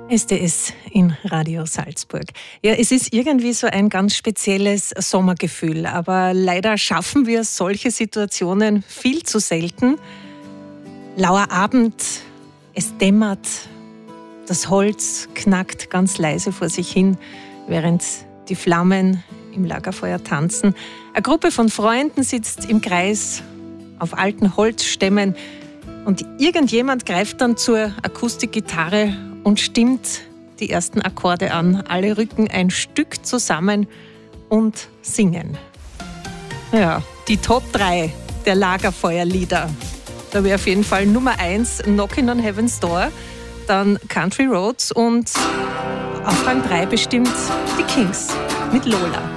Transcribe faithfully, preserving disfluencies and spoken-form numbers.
S D S in Radio Salzburg. Ja, es ist irgendwie so ein ganz spezielles Sommergefühl, aber leider schaffen wir solche Situationen viel zu selten. Lauer Abend, es dämmert, das Holz knackt ganz leise vor sich hin, während die Flammen im Lagerfeuer tanzen. Eine Gruppe von Freunden sitzt im Kreis auf alten Holzstämmen und irgendjemand greift dann zur Akustikgitarre und stimmt die ersten Akkorde an. Alle rücken ein Stück zusammen und singen. Ja, die Top drei der Lagerfeuerlieder. Da wäre auf jeden Fall Nummer eins Knockin' on Heaven's Door, dann Country Roads und auf Rang drei bestimmt die Kings mit Lola.